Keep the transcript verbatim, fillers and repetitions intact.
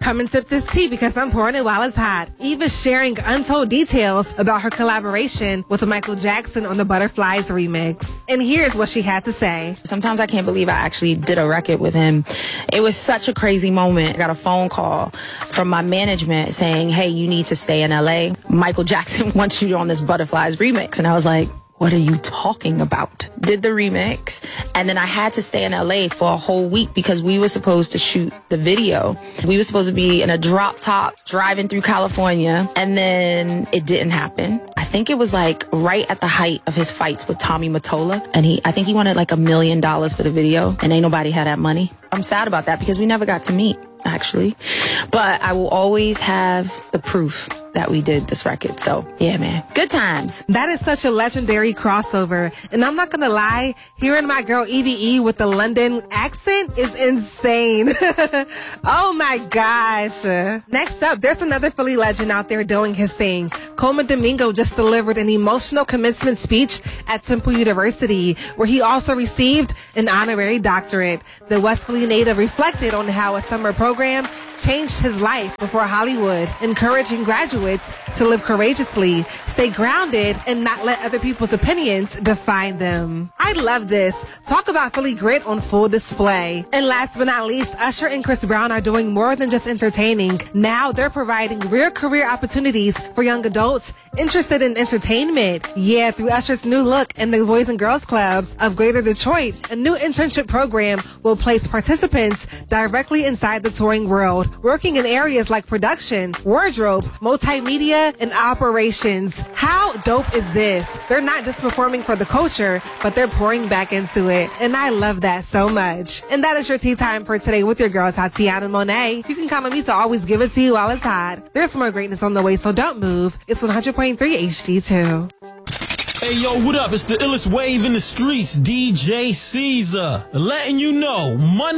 come and sip this tea because I'm pouring it while it's hot. Eva sharing untold details about her collaboration with Michael Jackson on the Butterflies remix. And here's what she had to say. Sometimes I can't believe I actually did a record with him. It was such a crazy moment. I got a phone call from my management saying, hey, you need to stay in L A. Michael Jackson wants you on this Butterflies remix. And I was like, what are you talking about? Did the remix, and then I had to stay in L A for a whole week because we were supposed to shoot the video. We were supposed to be in a drop top driving through California, and then it didn't happen. I think it was like right at the height of his fights with Tommy Mottola, and he, I think he wanted like a million dollars for the video, and ain't nobody had that money. I'm sad about that because we never got to meet, actually. But I will always have the proof that we did this record. So, yeah, man. Good times. That is such a legendary crossover. And I'm not going to lie, hearing my girl E V E with the London accent is insane. Oh, my gosh. Next up, there's another Philly legend out there doing his thing. Coleman Domingo just delivered an emotional commencement speech at Temple University, where he also received an honorary doctorate. The West Philly native reflected on how a summer program changed his life before Hollywood, encouraging graduates to live courageously, stay grounded, and not let other people's opinions define them. I love this. Talk about Philly grit on full display. And last but not least, Usher and Chris Brown are doing more than just entertaining. Now they're providing real career opportunities for young adults interested in entertainment. Yeah, through Usher's new look in the Boys and Girls Clubs of Greater Detroit, a new internship program will place participants directly inside the touring world, working in areas like production, wardrobe, multimedia, and operations. How dope is this? They're not just performing for the culture, but they're pouring back into it. And I love that so much. And that is your tea time for today with your girl, Tatiana Monet. You can count on me to always give it to you while it's hot. There's more greatness on the way, so don't move. It's one hundred point three H D two. Hey, yo, what up? It's the illest wave in the streets, D J Caesar. Letting you know, Monday